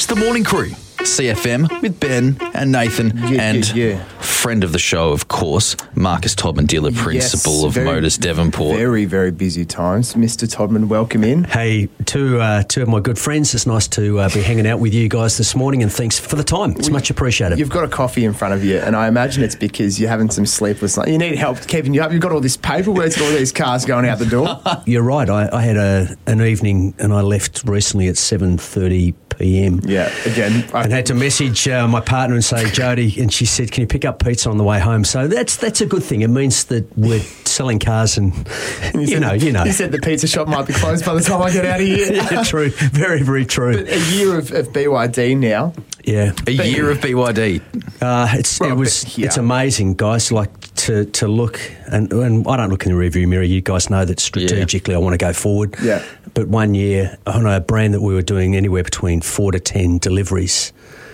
the Morning Crew. CFM with Ben and Nathan friend of the show, of course, Marcus Todman, dealer principal of Motors Devonport. Very, very busy times. Mr. Todman, welcome in. Hey, two of my good friends. It's nice to be hanging out with you guys this morning, and thanks for the time. It's much appreciated. You've got a coffee in front of you, and I imagine it's because you're having some sleepless nights. You need help keeping you up. You've got all this paperwork and all these cars going out the door. You're right. I had an evening, and I left recently at 7:30 p.m. Yeah, again. And had to message my partner and say, Jody, and she said, can you pick up pizza on the way home? So that's a good thing. It means that we're selling cars and you know. You said the pizza shop might be closed by the time I get out of here. Yeah, true. Very, very true. But a year of BYD now. Yeah. A year of BYD. It's amazing, guys, like to look, and I don't look in the rearview mirror. You guys know that strategically I want to go forward. Yeah. But 1 year, on a brand that we were doing anywhere between 4 to 10 deliveries.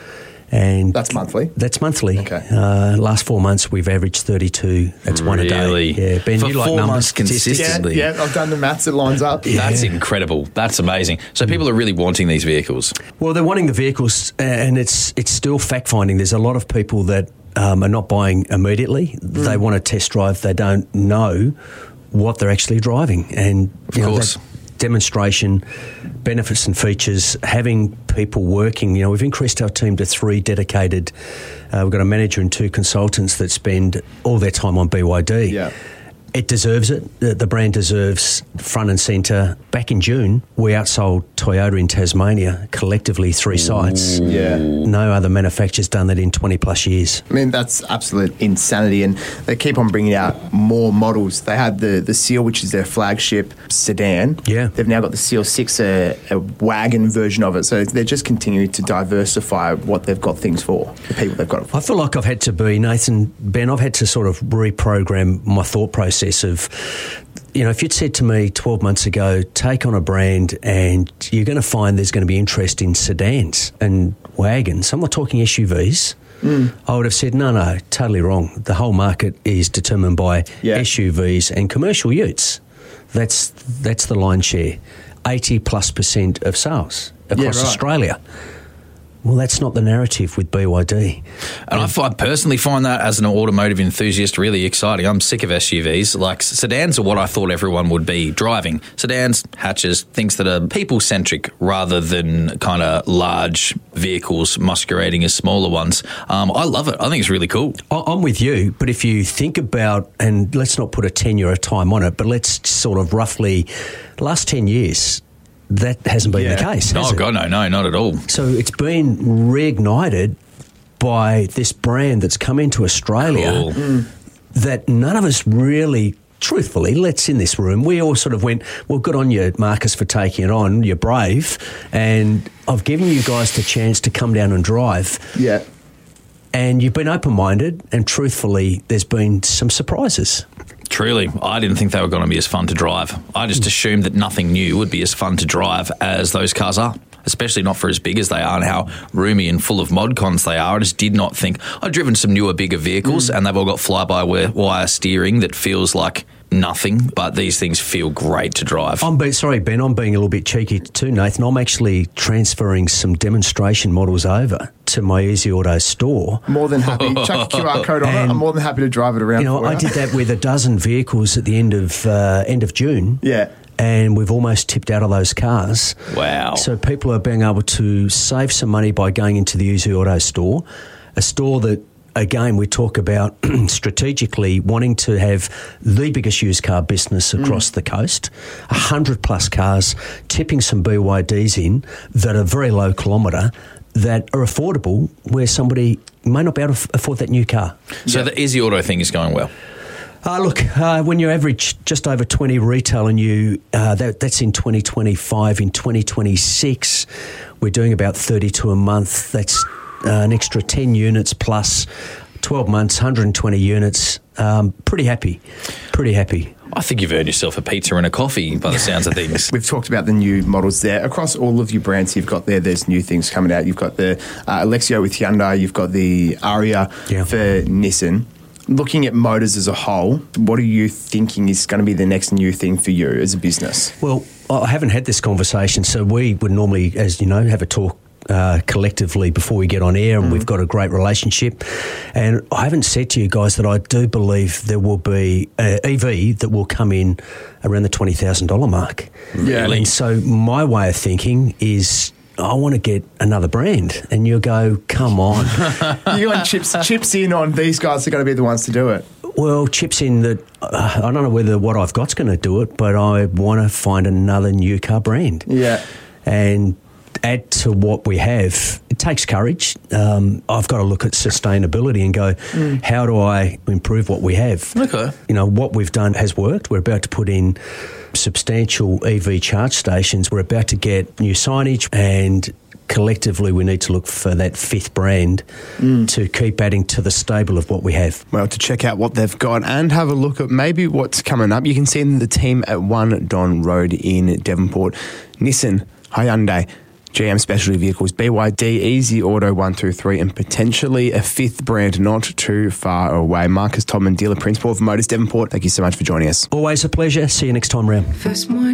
And that's monthly? That's monthly. Okay. Last 4 months, we've averaged 32. That's one a day. Yeah, Ben, for you like 4 numbers months consistently. Yeah, I've done the maths. It lines up. Yeah. That's incredible. That's amazing. So people are really wanting these vehicles. Well, they're wanting the vehicles, and it's still fact-finding. There's a lot of people that are not buying immediately. They want to test drive. They don't know what they're actually driving. And of course. Demonstration, benefits and features, having people working. We've increased our team to 3 dedicated. We've got a manager and 2 consultants that spend all their time on BYD. Yeah. It deserves it. The brand deserves front and centre. Back in June, we outsold Toyota in Tasmania, collectively 3 sites. Yeah. No other manufacturer's done that in 20 plus years. I mean, that's absolute insanity, and they keep on bringing out more models. They had the Seal, which is their flagship sedan. Yeah. They've now got the Seal 6, a wagon version of it. So they're just continuing to diversify what they've got things for, the people they've got it for. I feel like I've had to be, Nathan, Ben, I've had to sort of reprogram my thought process of, if you'd said to me 12 months ago, take on a brand and you're going to find there's going to be interest in sedans and wagons. I'm not talking SUVs. I would have said, no, totally wrong. The whole market is determined by SUVs and commercial utes. That's the lion's share. 80+% of sales across Australia. Well, that's not the narrative with BYD. And I personally find that, as an automotive enthusiast, really exciting. I'm sick of SUVs. Like, sedans are what I thought everyone would be driving. Sedans, hatches, things that are people-centric rather than kind of large vehicles masquerading as smaller ones. I love it. I think it's really cool. I'm with you, but if you think about, and let's not put a tenure of time on it, but let's sort of roughly, last 10 years, that hasn't been the case. Oh, God, no, not at all. So it's been reignited by this brand that's come into Australia that none of us really, truthfully, let's in this room, we all sort of went, well, good on you, Marcus, for taking it on. You're brave. And I've given you guys the chance to come down and drive. Yeah. And you've been open-minded, and truthfully, there's been some surprises. Truly, I didn't think they were going to be as fun to drive. I just assumed that nothing new would be as fun to drive as those cars are, especially not for as big as they are and how roomy and full of mod cons they are. I just did not think. I've driven some newer, bigger vehicles and they've all got fly-by-wire steering that feels like nothing, but these things feel great to drive. Sorry, Ben, I'm being a little bit cheeky too, Nathan. I'm actually transferring some demonstration models over to my Easy Auto store. More than happy. Chuck a QR code on it. I'm more than happy to drive it around for you. I did that with a dozen vehicles at the end of June. Yeah. And we've almost tipped out of those cars. Wow. So people are being able to save some money by going into the Easy Auto store, a store that, again, we talk about strategically wanting to have the biggest used car business across the coast, 100+ cars, tipping some BYDs in that are very low kilometre, that are affordable, where somebody may not be able to afford that new car. So the Easy Auto thing is going well. When you average just over 20 retail and that's in 2025. In 2026, we're doing about 32 a month. That's an extra 10 units plus 12 months, 120 units. Pretty happy. I think you've earned yourself a pizza and a coffee by the sounds of things. We've talked about the new models there. Across all of your brands you've got there's new things coming out. You've got the Alexio with Hyundai. You've got the Aria for Nissan. Looking at motors as a whole, what are you thinking is going to be the next new thing for you as a business? Well, I haven't had this conversation, so we would normally, as you know, have a talk collectively before we get on air, and we've got a great relationship. And I haven't said to you guys that I do believe there will be an EV that will come in around the $20,000 mark. Really? And so my way of thinking is, I want to get another brand. And you'll go, come on. You want chips in on these guys are going to be the ones to do it. Well, chips in that I don't know whether what I've got's going to do it, but I want to find another new car brand. Yeah. And add to what we have. It takes courage. I've got to look at sustainability and go, how do I improve what we have? Okay. You know, what we've done has worked. We're about to put in substantial EV charge stations. We're about to get new signage, and collectively we need to look for that fifth brand to keep adding to the stable of what we have. Well, to check out what they've got and have a look at maybe what's coming up, you can see the team at 1 Don Road in Devonport. Nissan, Hyundai, GM Specialty Vehicles, BYD, Easy Auto 123, and potentially a fifth brand not too far away. Marcus Todman, Dealer Principal of Motors Devonport, thank you so much for joining us. Always a pleasure. See you next time round. First morning.